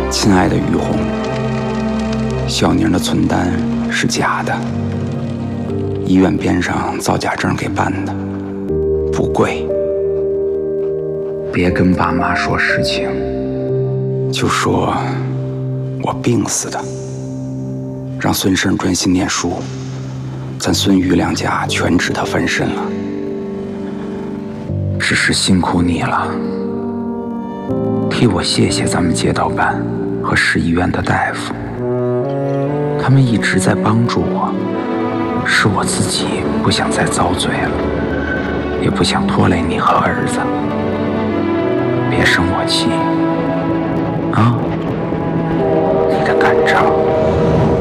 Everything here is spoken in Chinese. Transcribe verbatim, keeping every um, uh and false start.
亲爱的于红，小宁的存单是假的，医院边上造假证给办的，不贵。别跟爸妈说实情，就说我病死的，让孙胜专心念书，咱孙于两家全指他翻身了。只是辛苦你了，替我谢谢咱们街道办和市医院的大夫，他们一直在帮助我，是我自己不想再遭罪了，也不想拖累你和儿子，别生我气啊！你的赶超。